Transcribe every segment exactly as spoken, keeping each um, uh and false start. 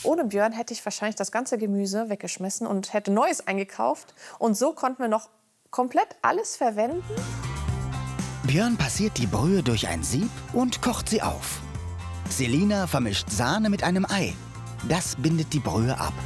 Ohne Björn hätte ich wahrscheinlich das ganze Gemüse weggeschmissen und hätte Neues eingekauft. Und so konnten wir noch komplett alles verwenden. Björn passiert die Brühe durch ein Sieb und kocht sie auf. Selina vermischt Sahne mit einem Ei. Das bindet die Brühe ab.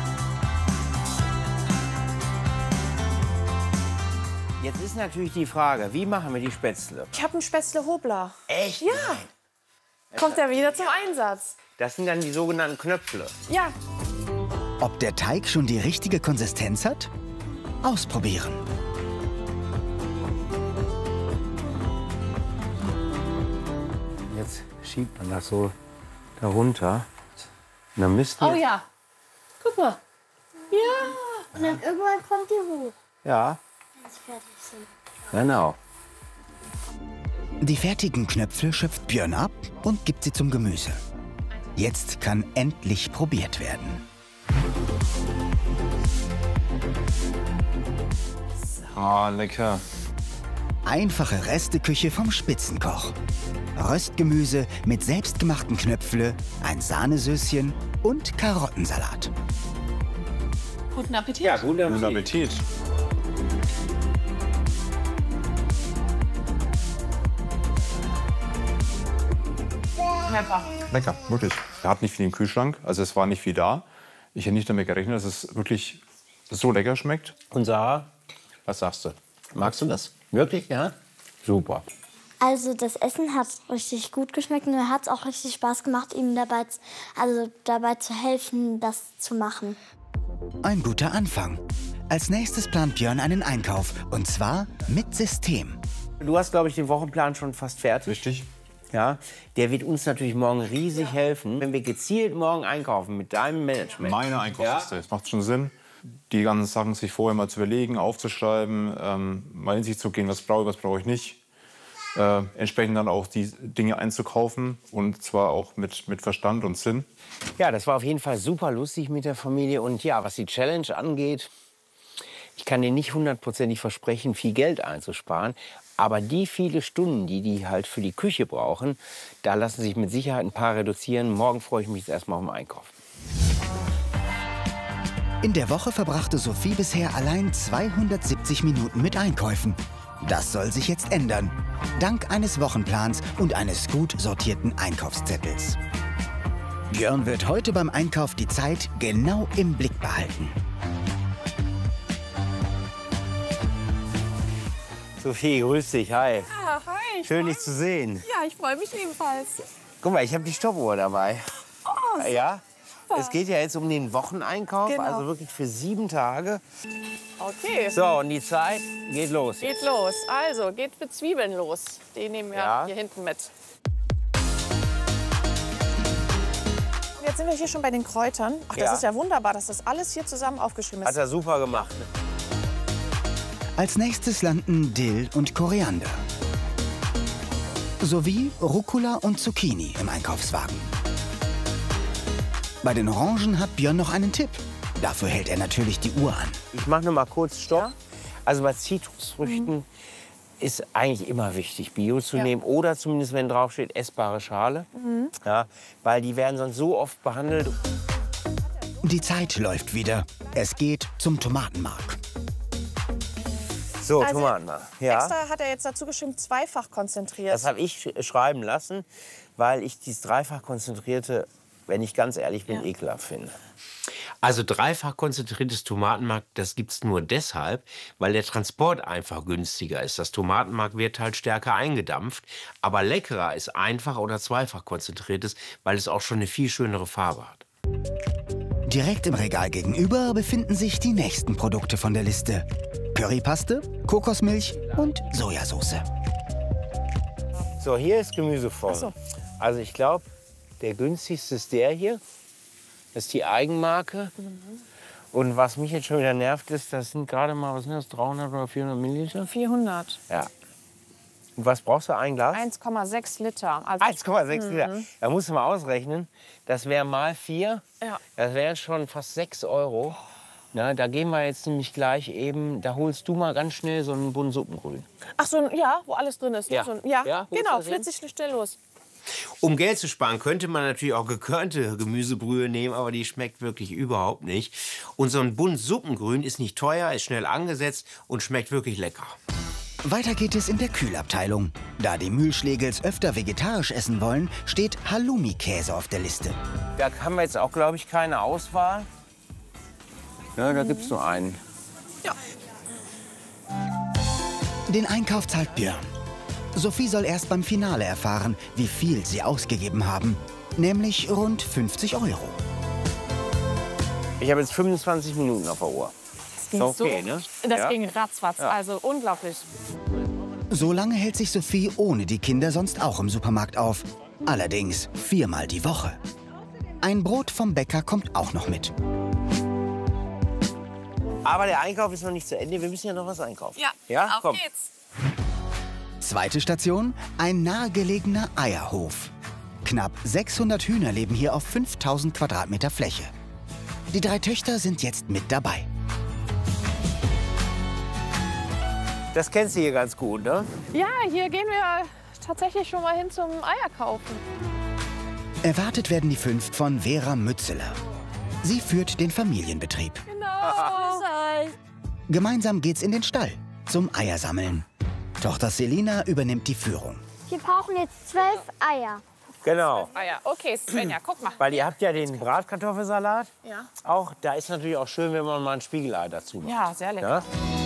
Jetzt ist natürlich die Frage, wie machen wir die Spätzle? Ich habe einen Spätzle-Hobler. Echt? Ja. Kommt er wieder zum Einsatz. Das sind dann die sogenannten Knöpfle. Ja. Ob der Teig schon die richtige Konsistenz hat? Ausprobieren. Jetzt schiebt man das so darunter. Und dann müssten Oh ja. Guck mal. Ja. Und dann irgendwann kommt die hoch. Ja, Wenn sie fertig sind. genau. Die fertigen Knöpfe schöpft Björn ab und gibt sie zum Gemüse. Jetzt kann endlich probiert werden. Ah, lecker. Einfache Resteküche vom Spitzenkoch. Röstgemüse mit selbstgemachten Knöpfle, ein Sahnesöschen und Karottensalat. Guten Appetit. Ja, guten Appetit. Guten Appetit. Pepper. Lecker, wirklich. Er hat nicht viel im Kühlschrank, also es war nicht viel da. Ich hätte nicht damit gerechnet, dass es wirklich so lecker schmeckt. Und Sarah, was sagst du? Magst du das? Wirklich, ja? Super. Also das Essen hat richtig gut geschmeckt und mir hat es auch richtig Spaß gemacht, ihm dabei, z- also dabei zu helfen, das zu machen. Ein guter Anfang. Als nächstes plant Björn einen Einkauf, und zwar mit System. Du hast, glaube ich, den Wochenplan schon fast fertig. Richtig? Ja, der wird uns natürlich morgen riesig helfen, wenn wir gezielt morgen einkaufen mit deinem Management. Meine Einkaufsliste. Es macht schon Sinn, die ganzen Sachen sich vorher mal zu überlegen, aufzuschreiben, ähm, mal in sich zu gehen, was brauche ich, was brauche ich nicht. Äh, entsprechend dann auch die Dinge einzukaufen, und zwar auch mit, mit Verstand und Sinn. Ja, das war auf jeden Fall super lustig mit der Familie. Und ja, was die Challenge angeht, ich kann dir nicht hundertprozentig versprechen, viel Geld einzusparen. Aber die viele Stunden, die die halt für die Küche brauchen, da lassen sich mit Sicherheit ein paar reduzieren. Morgen freue ich mich jetzt erstmal auf den Einkauf. In der Woche verbrachte Sophie bisher allein zweihundertsiebzig Minuten mit Einkäufen. Das soll sich jetzt ändern. Dank eines Wochenplans und eines gut sortierten Einkaufszettels. Björn wird heute beim Einkauf die Zeit genau im Blick behalten. Sophie, grüß dich, hi. Ja, hi. Schön, dich zu sehen. Ja, ich freue mich ebenfalls. Guck mal, ich habe die Stoppuhr dabei. Oh, Ja, es geht ja jetzt um den Wocheneinkauf, Genau. also wirklich für sieben Tage. okay. So, und die Zeit geht los. Geht los. Also, geht mit Zwiebeln los. Die nehmen wir Ja. hier hinten mit. Jetzt sind wir hier schon bei den Kräutern. Ach, das Ja. ist ja wunderbar, dass das alles hier zusammen aufgeschrieben Hat ist. er super gemacht. Als nächstes landen Dill und Koriander. Sowie Rucola und Zucchini im Einkaufswagen. Bei den Orangen hat Björn noch einen Tipp. Dafür hält er natürlich die Uhr an. Ich mache noch mal kurz Stopp. Also bei Zitrusfrüchten ist eigentlich immer wichtig, Bio zu Ja. nehmen oder zumindest, wenn draufsteht, essbare Schale. Ja, weil die werden sonst so oft behandelt. Die Zeit läuft wieder. Es geht zum Tomatenmark. So, Also, Tomaten mal. Ja, Extra hat er jetzt dazu geschrieben, zweifach konzentriert. das habe ich sch- schreiben lassen, weil ich dieses dreifach konzentrierte, wenn ich ganz ehrlich bin, Ja. ekelhaft finde. Also dreifach konzentriertes Tomatenmark, das gibt's nur deshalb, weil der Transport einfach günstiger ist. Das Tomatenmark wird halt stärker eingedampft, aber leckerer ist einfach oder zweifach konzentriertes, weil es auch schon eine viel schönere Farbe hat. Direkt im Regal gegenüber befinden sich die nächsten Produkte von der Liste. Currypaste, Kokosmilch und Sojasauce. So, hier ist Gemüse voll. Ach so. Also ich glaube, der günstigste ist der hier. Das ist die Eigenmarke. Und was mich jetzt schon wieder nervt, ist, das sind gerade mal, was sind das, dreihundert oder vierhundert Milliliter? vierhundert. Ja. Und was brauchst du, ein Glas? eins Komma sechs Liter. Also, eins Komma sechs Liter. Da musst du mal ausrechnen. Das wäre mal vier. Ja. Das wären schon fast sechs Euro. Na, da gehen wir jetzt nämlich gleich eben, da holst du mal ganz schnell so einen Bund Suppengrün. Ach so, ja, wo alles drin ist. Ja. So, ein- ja, Ja, wo ist genau, das hin? flitzig schnell los. Um Geld zu sparen, könnte man natürlich auch gekörnte Gemüsebrühe nehmen, aber die schmeckt wirklich überhaupt nicht. Und so ein Bund Suppengrün ist nicht teuer, ist schnell angesetzt und schmeckt wirklich lecker. Weiter geht es in der Kühlabteilung. Da die Mühlschlägels öfter vegetarisch essen wollen, steht Halloumi-Käse auf der Liste. Da haben wir jetzt auch, glaube ich, keine Auswahl. Ja, da gibt's nur einen. Den Einkauf zahlt Björn. Sophie soll erst beim Finale erfahren, wie viel sie ausgegeben haben. Nämlich rund fünfzig Euro. Ich habe jetzt fünfundzwanzig Minuten auf der Uhr. Ging Ist okay, so, ne? Das Ja. ging ratzfatz, also unglaublich. So lange hält sich Sophie ohne die Kinder sonst auch im Supermarkt auf. Allerdings viermal die Woche. Ein Brot vom Bäcker kommt auch noch mit. Aber der Einkauf ist noch nicht zu Ende. Wir müssen ja noch was einkaufen. Ja, Ja, auf komm. geht's. Zweite Station, ein nahegelegener Eierhof. Knapp sechshundert Hühner leben hier auf fünftausend Quadratmeter Fläche. Die drei Töchter sind jetzt mit dabei. Das kennst du hier ganz gut, ne? Ja, hier gehen wir tatsächlich schon mal hin zum Eierkaufen. Erwartet werden die fünf von Vera Mützeler. Sie führt den Familienbetrieb. Genau. Gemeinsam geht's in den Stall zum Eiersammeln. Tochter Selina übernimmt die Führung. Wir brauchen jetzt zwölf Eier. Genau. Eier. Okay, Svenja, guck mal. Weil ihr habt ja den Bratkartoffelsalat. Ja. Auch, da ist natürlich auch schön, wenn man mal ein Spiegelei dazu macht. Ja, sehr lecker.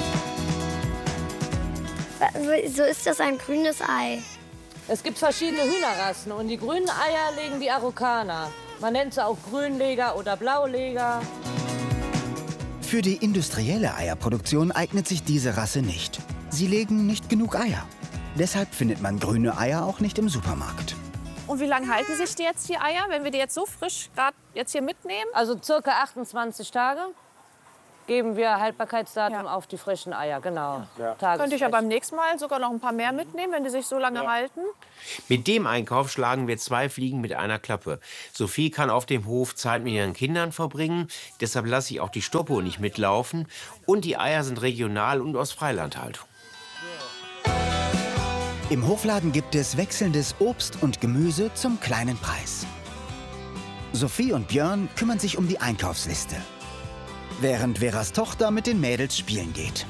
Ja? So ist das ein grünes Ei. Es gibt verschiedene Hühnerrassen und die grünen Eier legen die Araukaner. Man nennt sie auch Grünleger oder Blauleger. Für die industrielle Eierproduktion eignet sich diese Rasse nicht. Sie legen nicht genug Eier. Deshalb findet man grüne Eier auch nicht im Supermarkt. Und wie lange halten sich die jetzt, die Eier, wenn wir die jetzt so frisch gerade jetzt hier mitnehmen? Also circa achtundzwanzig Tage geben wir Haltbarkeitsdatum Ja. auf die frischen Eier, genau. Könnte ich ja beim nächsten Mal sogar noch ein paar mehr mitnehmen, wenn die sich so lange halten. Mit dem Einkauf schlagen wir zwei Fliegen mit einer Klappe. Sophie kann auf dem Hof Zeit mit ihren Kindern verbringen. Deshalb lasse ich auch die Stoppuhr nicht mitlaufen. Und die Eier sind regional und aus Freilandhaltung. Im Hofladen gibt es wechselndes Obst und Gemüse zum kleinen Preis. Sophie und Björn kümmern sich um die Einkaufsliste, während Veras Tochter mit den Mädels spielen geht.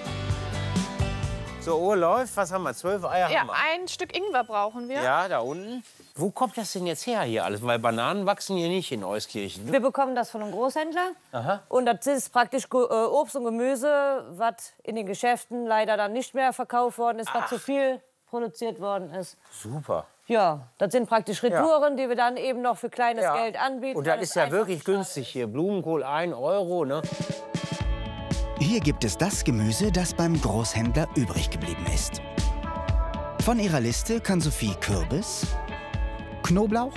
So, Uhr läuft. Was haben wir? Zwölf Eier Ja, haben wir. ein Stück Ingwer brauchen wir. Ja, da unten. Wo kommt das denn jetzt her hier alles? Weil Bananen wachsen hier nicht in Euskirchen. Wir bekommen das von einem Großhändler. Und das ist praktisch Ge- äh, Obst und Gemüse, was in den Geschäften leider dann nicht mehr verkauft worden ist, was zu viel produziert worden ist. Super. Ja, das sind praktisch Retouren, die wir dann eben noch für kleines Ja. Geld anbieten. Und weil das es ist ja einfach wirklich schade günstig hier. Blumenkohl ein Euro, ne? Hier gibt es das Gemüse, das beim Großhändler übrig geblieben ist. Von ihrer Liste kann Sophie Kürbis, Knoblauch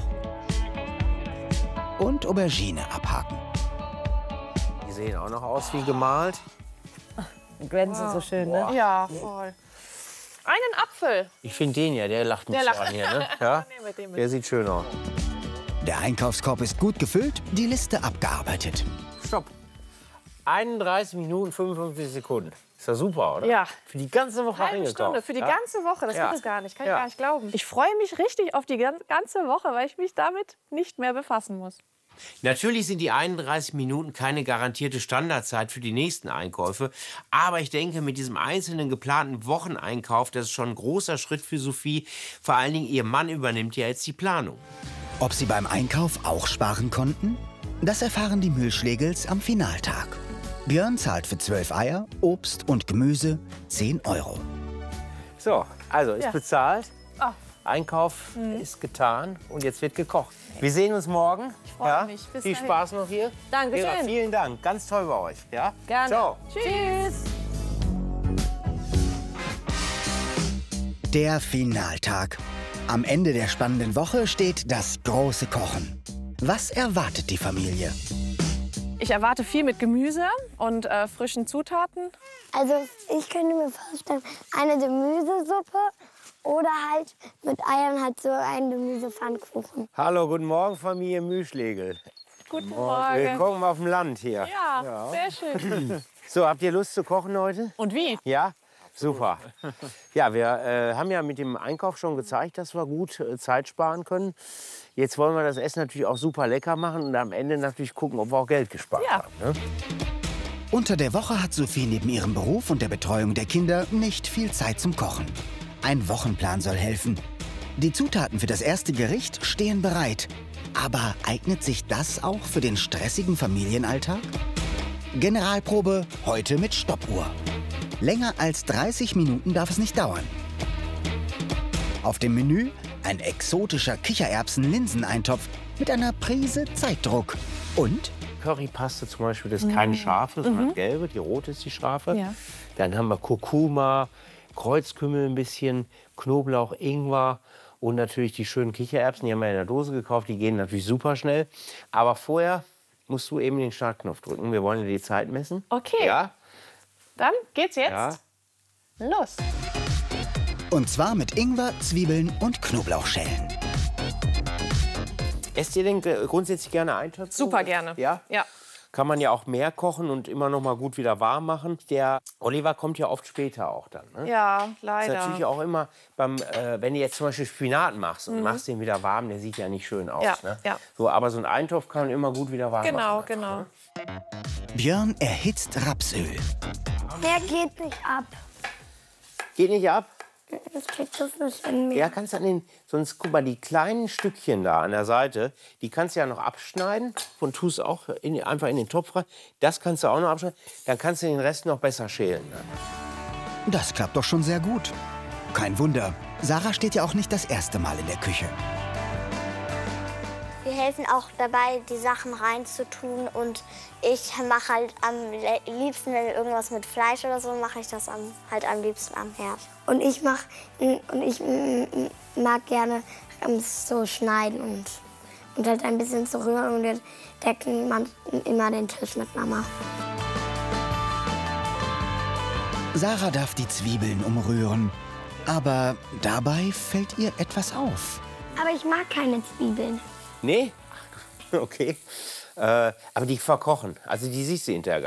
und Aubergine abhaken. Die sehen auch noch aus wie gemalt. ist. Glänzen so schön, ne? Ja, voll. Einen Apfel. Ich finde den ja, der lacht mich Der so lacht. an hier, ne? Ja? Nehmen wir den mit. Der sieht schön aus. Der Einkaufskorb ist gut gefüllt, die Liste abgearbeitet. Stopp. einunddreißig Minuten, fünfundfünfzig Sekunden. Ist ja super, oder? Ja. Für die ganze Woche Halbe eingekauft. Stunde für die ja? ganze Woche. Das Ja. gibt es gar nicht. Kann Ja. ich gar nicht glauben. Ich freue mich richtig auf die gan- ganze Woche, weil ich mich damit nicht mehr befassen muss. Natürlich sind die einunddreißig Minuten keine garantierte Standardzeit für die nächsten Einkäufe. Aber ich denke, mit diesem einzelnen geplanten Wocheneinkauf, das ist schon ein großer Schritt für Sophie. Vor allen Dingen, ihr Mann übernimmt ja jetzt die Planung. Ob sie beim Einkauf auch sparen konnten? Das erfahren die Mühlschlägels am Finaltag. Björn zahlt für zwölf Eier, Obst und Gemüse zehn Euro. So, also ist Ja. bezahlt. Ah. Einkauf ist getan und jetzt wird gekocht. Wir sehen uns morgen. Ich freue mich. Bis Viel dahin. Spaß noch hier. Dankeschön. Vera, vielen Dank. Ganz toll bei euch. Ja? Gerne. Ciao. Tschüss. Der Finaltag. Am Ende der spannenden Woche steht das große Kochen. Was erwartet die Familie? Ich erwarte viel mit Gemüse und äh, frischen Zutaten. Also ich könnte mir vorstellen, eine Gemüsesuppe oder halt mit Eiern halt so einen Gemüsepfannkuchen. Hallo, guten Morgen, Familie Mühlschlägel. Guten Morgen. Willkommen auf dem Land hier. Ja, sehr schön. So, habt ihr Lust zu kochen heute? Und wie? Ja? Super. Ja, wir äh, haben ja mit dem Einkauf schon gezeigt, dass wir gut äh, Zeit sparen können. Jetzt wollen wir das Essen natürlich auch super lecker machen und am Ende natürlich gucken, ob wir auch Geld gespart Ja. haben. Ne? Unter der Woche hat Sophie neben ihrem Beruf und der Betreuung der Kinder nicht viel Zeit zum Kochen. Ein Wochenplan soll helfen. Die Zutaten für das erste Gericht stehen bereit. Aber eignet sich das auch für den stressigen Familienalltag? Generalprobe heute mit Stoppuhr. Länger als dreißig Minuten darf es nicht dauern. Auf dem Menü ein exotischer Kichererbsen-Linseneintopf mit einer Prise Zeitdruck. Und Currypaste zum Beispiel, das ist keine scharfe, sondern gelbe. Die rote ist die scharfe. Ja. Dann haben wir Kurkuma, Kreuzkümmel ein bisschen, Knoblauch, Ingwer und natürlich die schönen Kichererbsen. Die haben wir in der Dose gekauft. Die gehen natürlich super schnell. Aber vorher musst du eben den Startknopf drücken. Wir wollen ja die Zeit messen. Okay. Ja. Dann geht's jetzt Ja. los. Und zwar mit Ingwer, Zwiebeln und Knoblauchschellen. Esst ihr denn äh, grundsätzlich gerne Eintöpfe? Super gerne. Ja? Ja. Kann man ja auch mehr kochen und immer noch mal gut wieder warm machen. Der Oliver kommt ja oft später auch dann. Ne? Ja, Das ist leider. natürlich auch immer, beim, äh, wenn du jetzt zum Beispiel Spinat machst und machst den wieder warm, der sieht ja nicht schön aus. Ja, ne? ja. So, aber so ein Eintopf kann man immer gut wieder warm Genau, machen. genau. Björn erhitzt Rapsöl. Der geht nicht ab. Geht nicht ab? Ich krieg das nicht in mir. Ja, kannst du an den, sonst guck mal, die kleinen Stückchen da an der Seite, die kannst du ja noch abschneiden und tust auch in, einfach in den Topf rein. Das kannst du auch noch abschneiden, dann kannst du den Rest noch besser schälen. Ne? Das klappt doch schon sehr gut. Kein Wunder, Sarah steht ja auch nicht das erste Mal in der Küche. Wir helfen auch dabei, die Sachen reinzutun. Und ich mache halt am liebsten, wenn irgendwas mit Fleisch oder so, mache ich das am, halt am liebsten am Herd. Und ich mach, und ich mag gerne so schneiden und, und halt ein bisschen zu rühren. Und wir decken man immer den Tisch mit Mama. Sarah darf die Zwiebeln umrühren. Aber dabei fällt ihr etwas auf. Aber ich mag keine Zwiebeln. Nee? Okay. Äh, aber die verkochen. Also die siehst du hinterher gar